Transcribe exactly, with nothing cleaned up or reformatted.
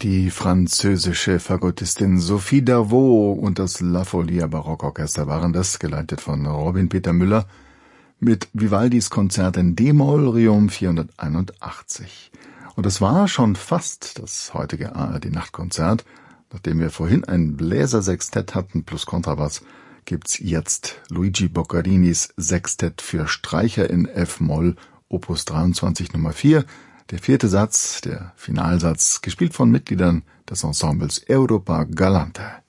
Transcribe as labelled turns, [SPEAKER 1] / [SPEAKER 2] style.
[SPEAKER 1] Die französische Fagottistin Sophie Davot und das La Folia Barockorchester waren das, geleitet von Robin Peter Müller, mit Vivaldis Konzert in D-Moll, Riom vierhunderteinundachtzig. Und es war schon fast das heutige A R D-Nachtkonzert. Nachdem wir vorhin ein Bläsersextett hatten plus Kontrabass, gibt's jetzt Luigi Boccarinis Sextett für Streicher in F-Moll, Opus dreiundzwanzig Nummer vier, der vierte Satz, der Finalsatz, gespielt von Mitgliedern des Ensembles Europa Galante.